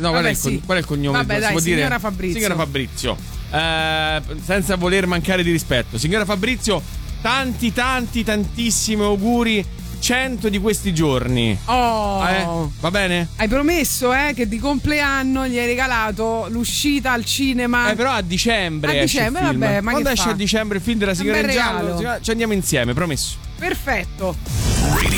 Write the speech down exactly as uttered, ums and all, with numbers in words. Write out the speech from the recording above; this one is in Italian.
No, Vabbè, qual, è il, sì. qual è il cognome? Vabbè, Si dai, può dire? signora Fabrizio. Signora Fabrizio. Eh, senza voler mancare di rispetto. Signora Fabrizio, tanti, tanti, tantissimi auguri. cento di questi giorni. Oh, eh, va bene? hai promesso eh, che di compleanno gli hai regalato l'uscita al cinema. Eh, però a dicembre. A esce dicembre, il film. vabbè, ma quando che esce fa? a dicembre il film della signora Un bel in giallo, regalo. ci andiamo insieme, promesso. Perfetto.